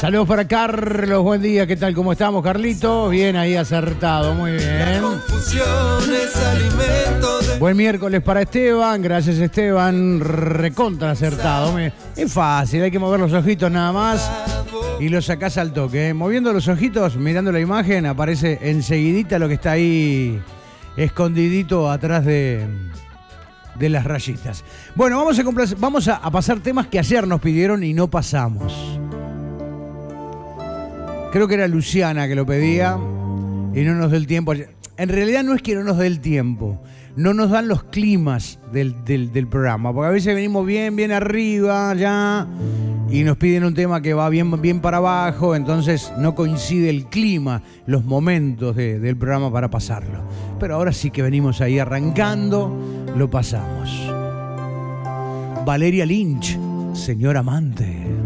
Saludos para Carlos, buen día, ¿qué tal? ¿Cómo estamos, Carlitos? Bien, ahí acertado, muy bien. Buen miércoles para Esteban, gracias Esteban, recontra acertado. Es fácil, hay que mover los ojitos nada más y lo sacás al toque. Moviendo los ojitos, mirando la imagen, aparece enseguidita lo que está ahí escondidito atrás de las rayitas. Bueno, vamos a pasar temas que ayer nos pidieron y no pasamos. Creo que era Luciana que lo pedía y no nos dio el tiempo. En realidad no es que no nos dé el tiempo, no nos dan los climas del programa, porque a veces venimos bien arriba ya y nos piden un tema que va bien para abajo, entonces no coincide el clima, los momentos del programa para pasarlo. Pero ahora sí que venimos ahí arrancando, lo pasamos. Valeria Lynch, Señor Amante.